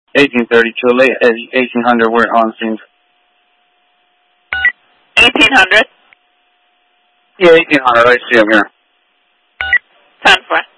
1832, late 1800, we're on scene. 1800? Yeah, 1800, I see him here. 10-4.